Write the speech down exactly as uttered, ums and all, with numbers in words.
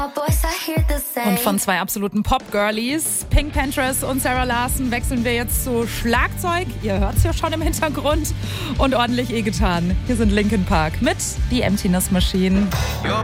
Und von zwei absoluten Pop-Girlies, Pink Panthers und Sarah Larson, wechseln wir jetzt zu Schlagzeug. Ihr hört es ja schon im Hintergrund. Und ordentlich E-Gitarren. Hier sind Linkin Park mit The Emptiness Machine.